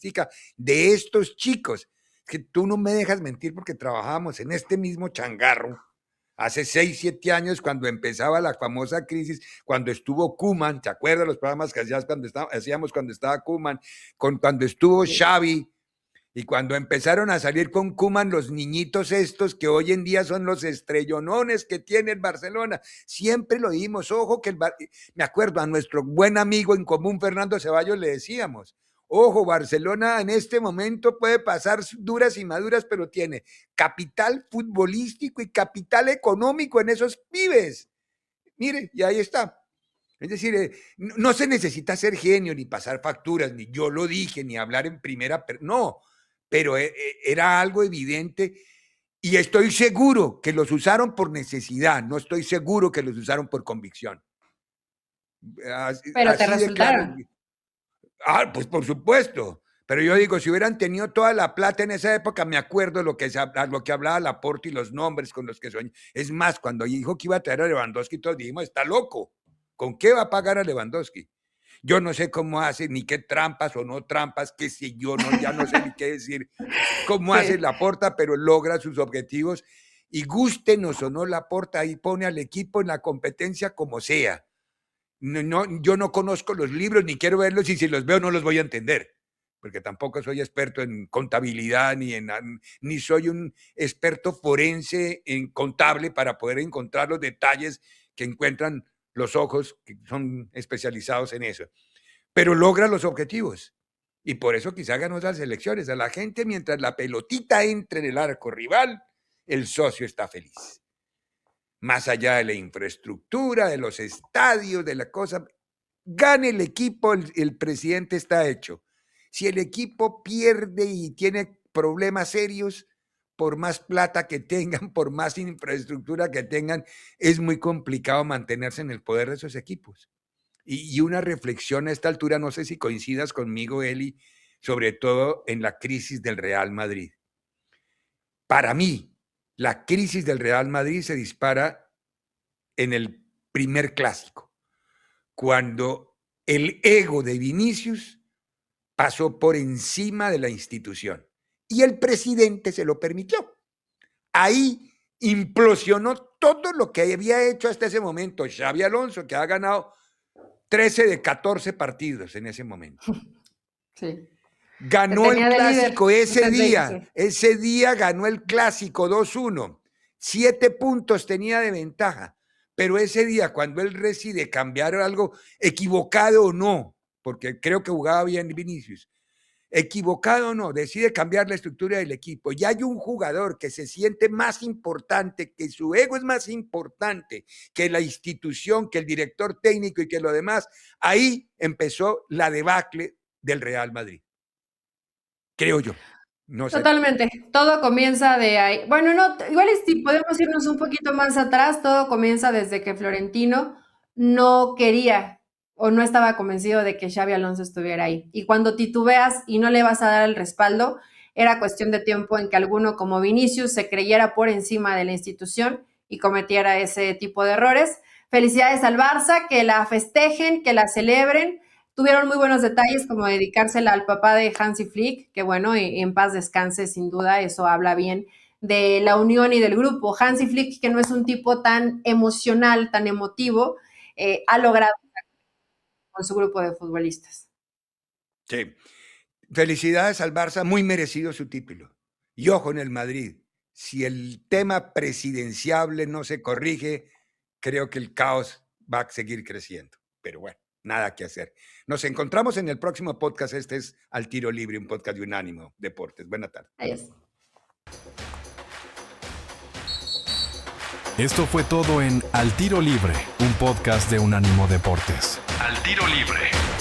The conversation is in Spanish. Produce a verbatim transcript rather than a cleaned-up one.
futbolística de estos chicos. Que tú no me dejas mentir porque trabajábamos en este mismo changarro hace seis, siete años cuando empezaba la famosa crisis, cuando estuvo Koeman, ¿te acuerdas los programas que hacías cuando estaba, hacíamos cuando estaba Koeman? Con, cuando estuvo Xavi y cuando empezaron a salir con Koeman los niñitos estos que hoy en día son los estrellonones que tiene el Barcelona. Siempre lo dijimos, ojo que el Bar... me acuerdo a nuestro buen amigo en común Fernando Ceballos le decíamos, ojo, Barcelona en este momento puede pasar duras y maduras, pero tiene capital futbolístico y capital económico en esos pibes. Mire, y ahí está. Es decir, eh, no, no se necesita ser genio, ni pasar facturas, ni yo lo dije, ni hablar en primera persona, no, pero eh, era algo evidente y estoy seguro que los usaron por necesidad, no estoy seguro que los usaron por convicción. Así, pero así te resultaron. Claro. Ah, pues por supuesto. Pero yo digo, si hubieran tenido toda la plata en esa época, me acuerdo lo que, lo que hablaba Laporte y los nombres con los que soñé. Es más, cuando dijo que iba a traer a Lewandowski, todos dijimos, está loco. ¿Con qué va a pagar a Lewandowski? Yo no sé cómo hace, ni qué trampas o no trampas, qué sé yo, no, ya no sé ni qué decir, cómo sí. hace Laporta, pero logra sus objetivos. Y gústenos o no Laporta, ahí pone al equipo en la competencia como sea. No, no, yo no conozco los libros, ni quiero verlos, y si los veo no los voy a entender, porque tampoco soy experto en contabilidad, ni, en, ni soy un experto forense en contable para poder encontrar los detalles que encuentran los ojos que son especializados en eso. Pero logra los objetivos, y por eso quizá ganó las elecciones. A la gente, mientras la pelotita entre en el arco rival, el socio está feliz. Más allá de la infraestructura, de los estadios, de la cosa, gane el equipo, el, el presidente está hecho. Si el equipo pierde y tiene problemas serios, por más plata que tengan, por más infraestructura que tengan, es muy complicado mantenerse en el poder de esos equipos. Y, y una reflexión a esta altura, no sé si coincidas conmigo, Eli, sobre todo en la crisis del Real Madrid. Para mí, la crisis del Real Madrid se dispara en el primer clásico, cuando el ego de Vinicius pasó por encima de la institución y el presidente se lo permitió. Ahí implosionó todo lo que había hecho hasta ese momento Xabi Alonso, que ha ganado trece de catorce partidos en ese momento. Sí. Ganó el clásico ese día, ese día ganó el clásico dos uno, siete puntos tenía de ventaja, pero ese día cuando él decide cambiar algo, equivocado o no, porque creo que jugaba bien Vinicius, equivocado o no, decide cambiar la estructura del equipo y hay un jugador que se siente más importante, que su ego es más importante que la institución, que el director técnico y que lo demás, ahí empezó la debacle del Real Madrid. Creo yo. No sé. Totalmente. Todo comienza de ahí. Bueno, no, igual si podemos irnos un poquito más atrás, todo comienza desde que Florentino no quería o no estaba convencido de que Xabi Alonso estuviera ahí. Y cuando titubeas y no le vas a dar el respaldo, era cuestión de tiempo en que alguno como Vinicius se creyera por encima de la institución y cometiera ese tipo de errores. Felicidades al Barça, que la festejen, que la celebren. Tuvieron muy buenos detalles como dedicársela al papá de Hansi Flick, que bueno, en paz descanse sin duda, eso habla bien de la unión y del grupo. Hansi Flick, que no es un tipo tan emocional, tan emotivo, eh, ha logrado con su grupo de futbolistas. Sí, felicidades al Barça, muy merecido su título. Y ojo en el Madrid, si el tema presidenciable no se corrige, creo que el caos va a seguir creciendo, pero bueno. Nada que hacer. Nos encontramos en el próximo podcast. Este es Al Tiro Libre, un podcast de Unánimo Deportes. Buena tarde. Adiós. Esto fue todo en Al Tiro Libre, un podcast de Unánimo Deportes. Al Tiro Libre.